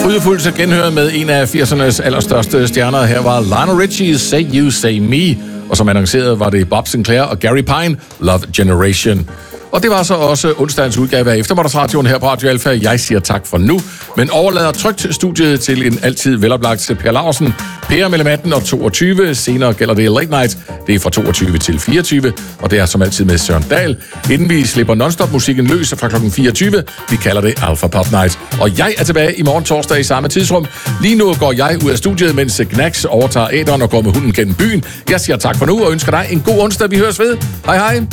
Frydefuldt genhørt med en af 80'ernes allerstørste stjerner. Her var Lionel Richie, Say You, Say Me. Og som annonceret var det Bob Sinclair og Gary Pine, Love Generation. Og det var så også onsdagens udgave af Eftermiddagsradioen her på Radio Alfa. Jeg siger tak for nu, men overlader trygt studiet til en altid veloplagt Per Laursen. Per mellem 18 og 22. Senere gælder det Late Night. Det er fra 22 til 24, og det er som altid med Søren Dahl. Inden vi slipper non-stop-musikken løs fra klokken 24. Vi kalder det Alpha Pop Night. Og jeg er tilbage i morgen torsdag i samme tidsrum. Lige nu går jeg ud af studiet, mens Gnax overtager æderen og går med hunden gennem byen. Jeg siger tak for nu og ønsker dig en god onsdag. Vi høres ved. Hej hej.